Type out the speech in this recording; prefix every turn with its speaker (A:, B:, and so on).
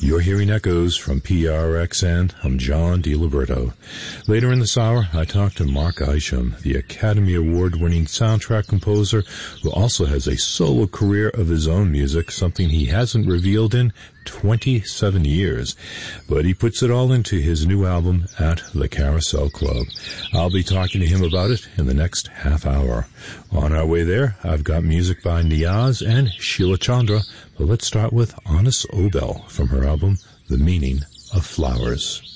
A: You're hearing echoes from PRXN. I'm John DiLiberto. Later in this hour, I talk to Mark Isham, the Academy Award-winning soundtrack composer who also has a solo career of his own music, something he hasn't revealed in 27 years. But he puts it all into his new album at the Carousel Club. I'll be talking to him about it in the next half hour. On our way there, I've got music by Niaz and Sheila Chandra, but let's start with Anis Obel from her album The Meaning of Flowers.